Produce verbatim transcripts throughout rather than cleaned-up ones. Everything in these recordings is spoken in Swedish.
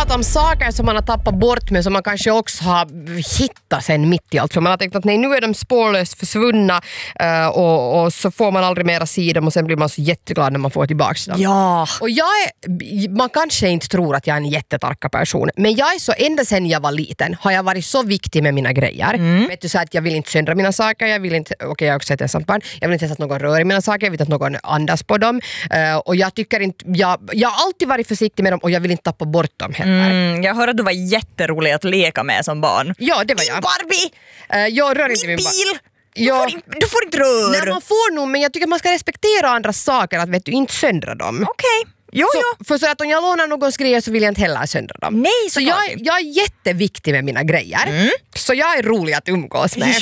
prata om saker som man har tappat bort men som man kanske också har hittat sen mitt i allt. För man har tänkt att nej, nu är de spårlöst försvunna uh, och, och så får man aldrig mera se dem och sen blir man så jätteglad när man får tillbaka dem. Ja. Och jag är, man kanske inte tror att jag är en jättetarka person, men jag är så, ända sen jag var liten har jag varit så viktig med mina grejer. Mm. Vet du, så att jag vill inte söndra mina saker, jag vill inte, okej okay, jag har också ett ensamt barn, jag vill inte ens att någon rör i mina saker, jag vill inte att någon andas på dem. Uh, och jag tycker inte, jag, jag har alltid varit försiktig med dem och jag vill inte tappa bort dem heller. Mm, jag hör att du var jätterolig att leka med som barn. Ja, det var jag. Min Barbie! Uh, jag rör inte min min bil! Du, ja. får inte, du får inte röra! Nej, man får nog, men jag tycker att man ska respektera andras saker, att vet du, inte söndra dem. Okej. Okay. Jo, så, jo. För så att om jag lånar någons grejer så vill jag inte heller söndra dem. Nej, så jag, jag är jätteviktig med mina grejer. Mm. Så jag är rolig att umgås med.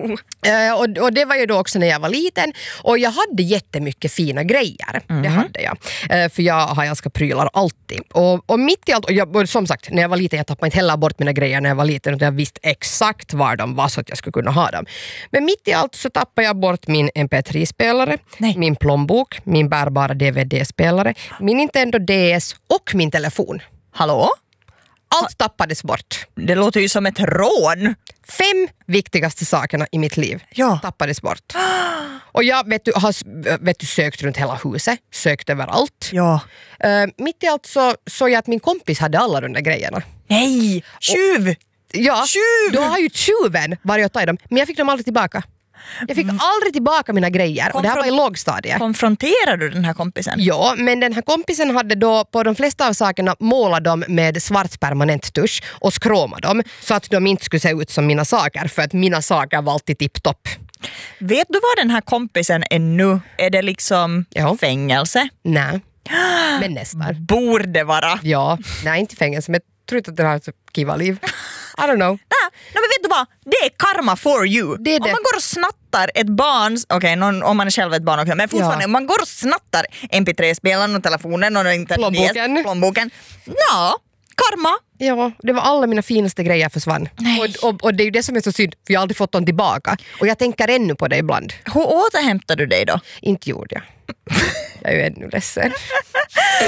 uh, och, och det var ju då också när jag var liten. Och jag hade jättemycket fina grejer. Mm. Det hade jag. Uh, för jag har ganska prylar alltid. Och, och mitt i allt, och, jag, och som sagt, när jag var liten, jag tappade inte heller bort mina grejer när jag var liten. Utan jag visste exakt var de var så att jag skulle kunna ha dem. Men mitt i allt så tappade jag bort min M P tre-spelare, Nej. min plånbok, min bärbara D V D-spelare, min Nintendo D S och min telefon. Hallå? Allt tappades bort. Det låter ju som ett rån. Fem viktigaste sakerna i mitt liv ja. tappades bort. Och jag vet du, har vet du, sökt runt hela huset, sökt överallt. Ja. Uh, mitt i allt så såg jag att min kompis hade alla de där grejerna. Nej, tjuv! Och, ja, tjuv! Då har ju tjuven varit och tagit dem, men jag fick dem aldrig tillbaka. Jag fick mm. aldrig tillbaka mina grejer. Konfron- och det här var i lågstadiet. Konfronterade du den här kompisen? Ja, men den här kompisen hade då på de flesta av sakerna målat dem med svart permanenttusch och skråmat dem så att de inte skulle se ut som mina saker, för att mina saker var alltid tipptopp. Vet du vad den här kompisen är nu? Är det liksom ja. fängelse? Nej, men nästan. Borde vara. Ja, nej inte fängelse, men jag tror inte att den har ett kiva liv. I don't know. Nej, men vet du vad? Det är karma for you. Det är det. Om man går och snattar ett barns, okej, okay, om man är själv ett barn också, men fortfarande, ja. om man går och snattar M P tre-spelaren och telefonen och inte plånboken. plånboken. Ja, karma. Ja, det var alla mina finaste grejer försvann. Och, och, och det är ju det som är så synd, för jag har aldrig fått dem tillbaka. Och jag tänker ännu på det ibland. Hur återhämtar du dig då? Inte gjorde jag. Jag är ju ännu ledsen.